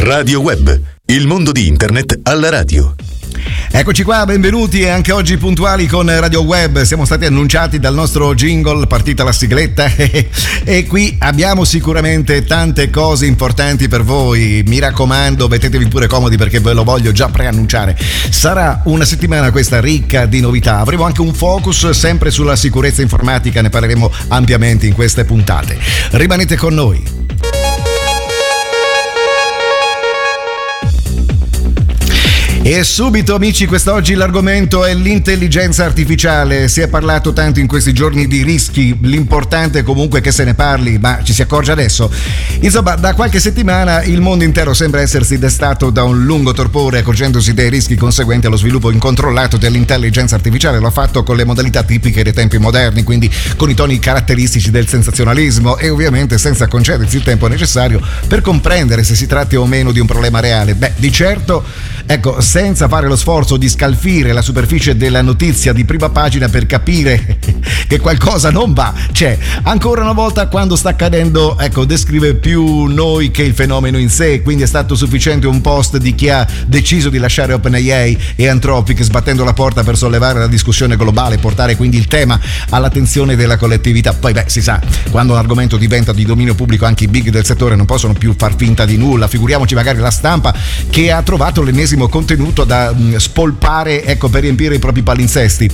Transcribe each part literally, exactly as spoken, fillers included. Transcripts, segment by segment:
Radio Web, il mondo di Internet alla radio. Eccoci qua, benvenuti e anche oggi puntuali con Radio Web. Siamo stati annunciati dal nostro jingle, partita la sigletta e qui abbiamo sicuramente tante cose importanti per voi. Mi raccomando, mettetevi pure comodi perché ve lo voglio già preannunciare. Sarà una settimana questa ricca di novità. Avremo anche un focus sempre sulla sicurezza informatica, ne parleremo ampiamente in queste puntate. Rimanete con noi. E subito, amici, quest'oggi l'argomento è l'intelligenza artificiale. Si è parlato tanto in questi giorni di rischi, l'importante è comunque che se ne parli, ma ci si accorge adesso. Insomma, da qualche settimana il mondo intero sembra essersi destato da un lungo torpore, accorgendosi dei rischi conseguenti allo sviluppo incontrollato dell'intelligenza artificiale. Lo ha fatto con le modalità tipiche dei tempi moderni, quindi con i toni caratteristici del sensazionalismo e ovviamente senza concedersi il tempo necessario per comprendere se si tratti o meno di un problema reale. Beh, di certo, ecco, senza fare lo sforzo di scalfire la superficie della notizia di prima pagina per capire che qualcosa non va, c'è. Ancora una volta, quando sta accadendo, ecco, descrive più noi che il fenomeno in sé, quindi è stato sufficiente un post di chi ha deciso di lasciare OpenAI e Anthropic, sbattendo la porta per sollevare la discussione globale, portare quindi il tema all'attenzione della collettività. Poi beh, si sa, quando un argomento diventa di dominio pubblico, anche i big del settore non possono più far finta di nulla, figuriamoci magari la stampa che ha trovato l'ennesimo contenuto da mh, spolpare, ecco, per riempire i propri palinsesti.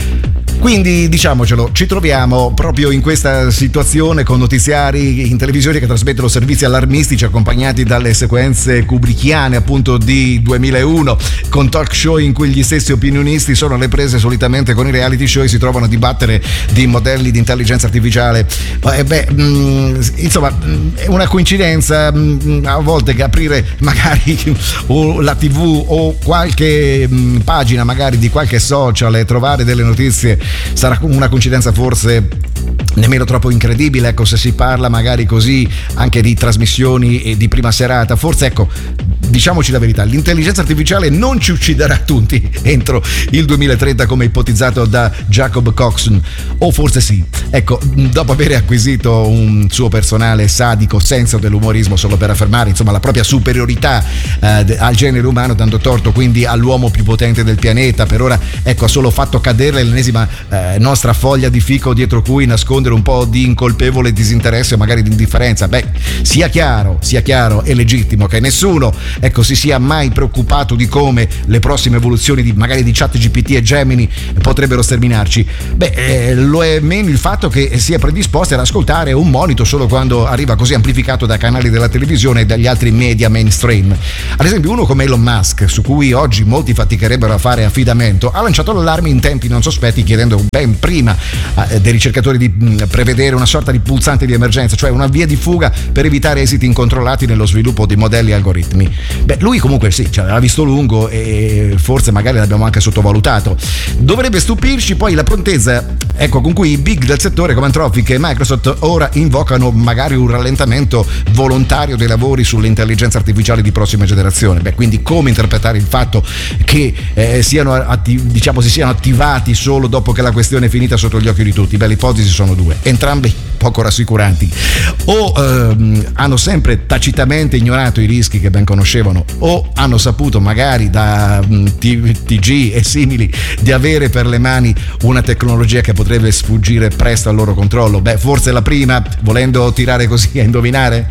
Quindi diciamocelo, ci troviamo proprio in questa situazione con notiziari in televisione che trasmettono servizi allarmistici accompagnati dalle sequenze kubrickiane appunto di duemilauno, con talk show in cui gli stessi opinionisti sono alle prese solitamente con i reality show e si trovano a dibattere di modelli di intelligenza artificiale. E beh, mh, insomma, mh, è una coincidenza mh, a volte che aprire magari o la tivù o qualche mh, pagina magari di qualche social e trovare delle notizie sarà una coincidenza forse nemmeno troppo incredibile, ecco, se si parla magari così anche di trasmissioni di prima serata. Forse, ecco, diciamoci la verità, l'intelligenza artificiale non ci ucciderà tutti entro il duemilatrenta come ipotizzato da Jacob Coxon, o forse sì. Ecco, dopo aver acquisito un suo personale sadico senso dell'umorismo solo per affermare insomma la propria superiorità eh, al genere umano, dando torto quindi all'uomo più potente del pianeta, per ora, ecco, ha solo fatto cadere l'ennesima eh, nostra foglia di fico dietro cui nascondere un po' di incolpevole disinteresse o magari di indifferenza. Beh, sia chiaro, sia chiaro e legittimo che nessuno, ecco, si sia mai preoccupato di come le prossime evoluzioni di magari di ChatGPT e Gemini potrebbero sterminarci. Beh, eh, lo è meno il fatto che sia predisposti ad ascoltare un monito solo quando arriva così amplificato dai canali della televisione e dagli altri media mainstream. Ad esempio, uno come Elon Musk, su cui oggi molti faticherebbero a fare affidamento, ha lanciato l'allarme in tempi non sospetti, chiedendo ben prima eh, dei ricercatori di mh, prevedere una sorta di pulsante di emergenza, cioè una via di fuga per evitare esiti incontrollati nello sviluppo di modelli e algoritmi. Beh, lui comunque sì, ce l'ha visto lungo e forse magari l'abbiamo anche sottovalutato. Dovrebbe stupirci poi la prontezza, ecco, con cui i big del settore come Anthropic e Microsoft ora invocano magari un rallentamento volontario dei lavori sull'intelligenza artificiale di prossima generazione. Beh, quindi come interpretare il fatto che eh, siano atti- diciamo si siano attivati solo dopo che la questione è finita sotto gli occhi di tutti? Beh, le ipotesi sono due, entrambi poco rassicuranti. O ehm, hanno sempre tacitamente ignorato i rischi che ben conoscevano, o hanno saputo magari da mh, T G e simili di avere per le mani una tecnologia che potrebbe sfuggire presto al loro controllo. Beh, forse la prima, volendo tirare così a indovinare.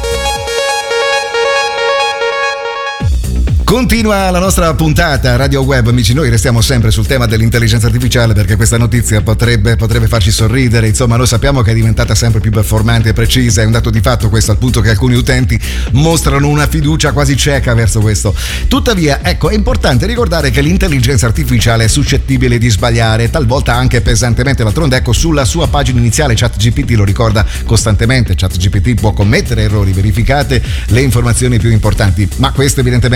Continua la nostra puntata Radio Web, amici. Noi restiamo sempre sul tema dell'intelligenza artificiale perché questa notizia potrebbe, potrebbe farci sorridere. Insomma, noi sappiamo che è diventata sempre più performante e precisa, è un dato di fatto questo, al punto che alcuni utenti mostrano una fiducia quasi cieca verso questo. Tuttavia, ecco, è importante ricordare che l'intelligenza artificiale è suscettibile di sbagliare, talvolta anche pesantemente. D'altronde, ecco, sulla sua pagina iniziale ChatGPT lo ricorda costantemente: ChatGPT può commettere errori, verificate le informazioni più importanti, ma questo evidentemente non impedisce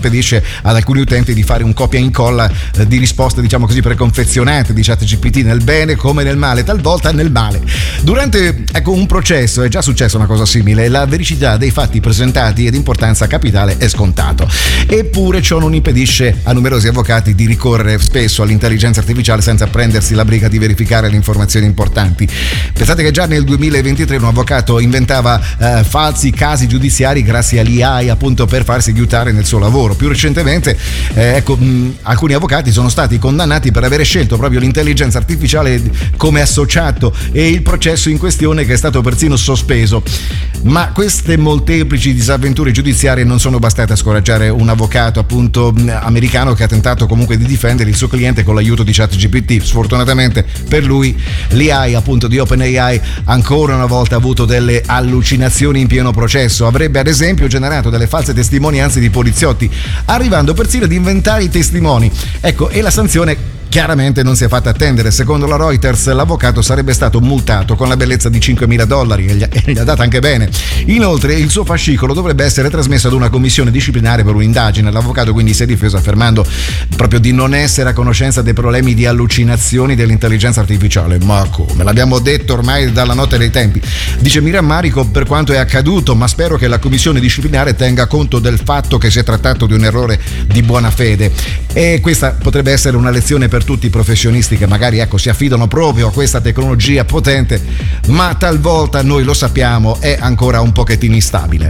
impedisce ad alcuni utenti di fare un copia e incolla eh, di risposte, diciamo così, preconfezionate di ChatGPT, nel bene come nel male, talvolta nel male. Durante ecco un processo è già successa una cosa simile, la vericità dei fatti presentati è di importanza capitale e scontato. Eppure ciò non impedisce a numerosi avvocati di ricorrere spesso all'intelligenza artificiale senza prendersi la briga di verificare le informazioni importanti. Pensate che già nel duemilaventitré un avvocato inventava eh, falsi casi giudiziari grazie all'A I, appunto, per farsi aiutare nel suo lavoro. Più recentemente eh, ecco mh, alcuni avvocati sono stati condannati per avere scelto proprio l'intelligenza artificiale come associato, e il processo in questione che è stato persino sospeso. Ma queste molteplici disavventure giudiziarie non sono bastate a scoraggiare un avvocato, appunto, americano, che ha tentato comunque di difendere il suo cliente con l'aiuto di ChatGPT. Sfortunatamente per lui l'A I, appunto, di OpenAI ancora una volta ha avuto delle allucinazioni in pieno processo. Avrebbe ad esempio generato delle false testimonianze di poliziotti, arrivando persino ad inventare i testimoni. Ecco, e la sanzione chiaramente non si è fatta attendere. Secondo la Reuters l'avvocato sarebbe stato multato con la bellezza di cinquemila dollari e gli, ha, e gli ha data anche bene. Inoltre il suo fascicolo dovrebbe essere trasmesso ad una commissione disciplinare per un'indagine. L'avvocato quindi si è difeso affermando proprio di non essere a conoscenza dei problemi di allucinazioni dell'intelligenza artificiale. Ma come? L'abbiamo detto ormai dalla notte dei tempi. Dice: mi rammarico per quanto è accaduto, ma spero che la commissione disciplinare tenga conto del fatto che si è trattato di un errore di buona fede. E questa potrebbe essere una lezione per per tutti i professionisti che magari ecco si affidano proprio a questa tecnologia potente, ma talvolta, noi lo sappiamo, è ancora un pochettino instabile.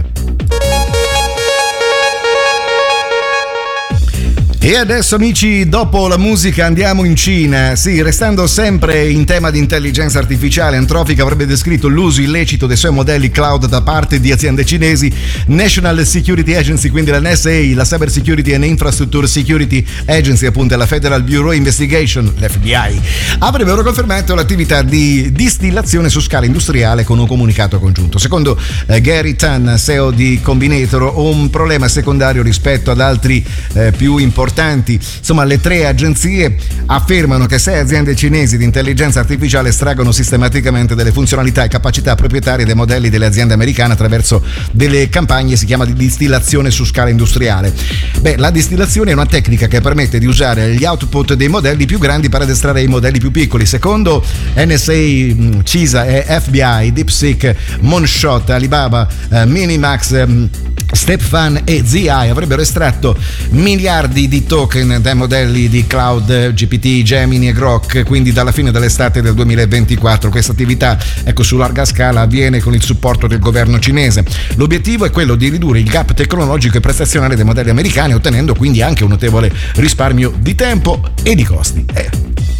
E adesso, amici, dopo la musica andiamo in Cina. Sì, restando sempre in tema di intelligenza artificiale, Anthropic avrebbe descritto l'uso illecito dei suoi modelli cloud da parte di aziende cinesi. National Security Agency, quindi la N S A, la Cyber Security and Infrastructure Security Agency, appunto, e la Federal Bureau Investigation, l'F B I, avrebbero confermato l'attività di distillazione su scala industriale con un comunicato congiunto. Secondo eh, Gary Tan, C E O di Combinator, un problema secondario rispetto ad altri eh, più importanti. Insomma, le tre agenzie affermano che sei aziende cinesi di intelligenza artificiale estraggono sistematicamente delle funzionalità e capacità proprietarie dei modelli delle aziende americane attraverso delle campagne, si chiama di distillazione su scala industriale. Beh, la distillazione è una tecnica che permette di usare gli output dei modelli più grandi per addestrare i modelli più piccoli. Secondo N S A, CISA e F B I, DeepSeek, Moonshot, Alibaba, eh, Minimax, eh, Stepfan e Z I avrebbero estratto miliardi di token dai modelli di cloud G P T, Gemini e Grok, quindi dalla fine dell'estate del duemilaventiquattro. Questa attività, ecco, su larga scala avviene con il supporto del governo cinese. L'obiettivo è quello di ridurre il gap tecnologico e prestazionale dei modelli americani, ottenendo quindi anche un notevole risparmio di tempo e di costi. Eh.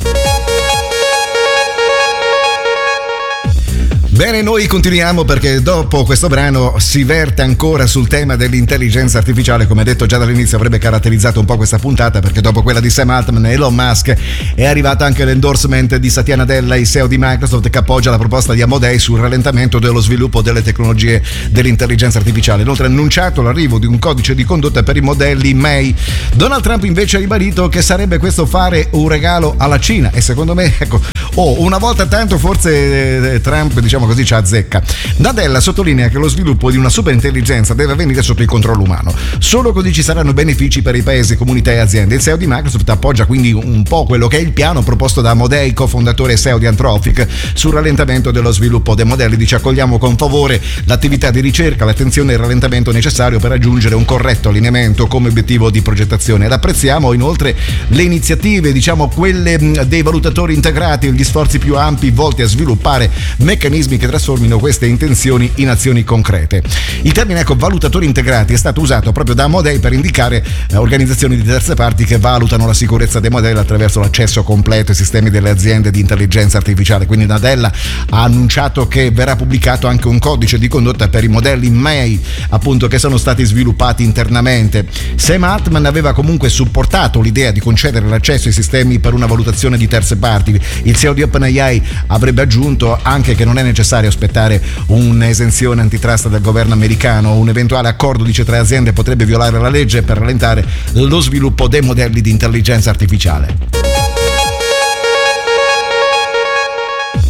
Bene, noi continuiamo perché dopo questo brano si verte ancora sul tema dell'intelligenza artificiale. Come detto già dall'inizio, avrebbe caratterizzato un po' questa puntata, perché dopo quella di Sam Altman e Elon Musk è arrivata anche l'endorsement di Satya Nadella, il C E O di Microsoft, che appoggia la proposta di Amodei sul rallentamento dello sviluppo delle tecnologie dell'intelligenza artificiale. Inoltre ha annunciato l'arrivo di un codice di condotta per i modelli M A I. Donald Trump invece ha ribadito che sarebbe questo fare un regalo alla Cina, e secondo me, ecco, oh, una volta tanto forse eh, Trump, diciamo così, ci azzecca. Nadella sottolinea che lo sviluppo di una superintelligenza deve avvenire sotto il controllo umano. Solo così ci saranno benefici per i paesi, comunità e aziende. Il C E O di Microsoft appoggia quindi un po' quello che è il piano proposto da Amodei, cofondatore e C E O di Anthropic, sul rallentamento dello sviluppo dei modelli. Dice: accogliamo con favore l'attività di ricerca, l'attenzione e il rallentamento necessario per raggiungere un corretto allineamento come obiettivo di progettazione. Ed apprezziamo inoltre le iniziative, diciamo quelle dei valutatori integrati, gli sforzi più ampi volti a sviluppare meccanismi che trasformino queste intenzioni in azioni concrete. Il termine, ecco, valutatori integrati è stato usato proprio da Amodei per indicare eh, organizzazioni di terze parti che valutano la sicurezza dei modelli attraverso l'accesso completo ai sistemi delle aziende di intelligenza artificiale. Quindi Nadella ha annunciato che verrà pubblicato anche un codice di condotta per i modelli M A I, appunto, che sono stati sviluppati internamente. Sam Altman aveva comunque supportato l'idea di concedere l'accesso ai sistemi per una valutazione di terze parti. Il C E O di OpenAI avrebbe aggiunto anche che non è necessario aspettare un'esenzione antitrust del governo americano. Un eventuale accordo, dice, tra aziende potrebbe violare la legge per rallentare lo sviluppo dei modelli di intelligenza artificiale.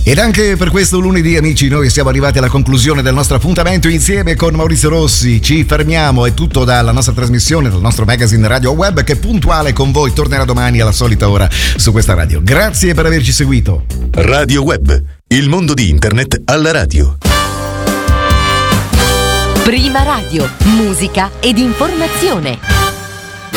Ed anche per questo lunedì, amici, noi siamo arrivati alla conclusione del nostro appuntamento insieme con Maurizio Rossi. Ci fermiamo, è tutto dalla nostra trasmissione, dal nostro magazine Radio Web, che puntuale con voi tornerà domani alla solita ora su questa radio. Grazie per averci seguito. Radio Web, il mondo di internet alla radio. Prima radio, musica ed informazione.